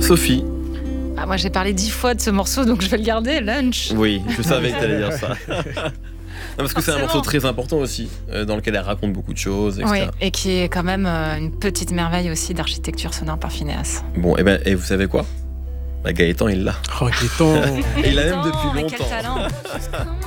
Sophie. Ah, moi j'ai parlé 10 fois de ce morceau, donc je vais le garder, Lunch. Oui, je savais que t'allais dire ça. Non, parce que c'est un morceau très important aussi, dans lequel elle raconte beaucoup de choses, etc. Oui, et qui est quand même une petite merveille aussi d'architecture sonore par Phineas. Bon, et vous savez quoi ? Gaëtan, il l'a. Oh, Gaëtan. Il l'a même depuis Mais quel longtemps. talent.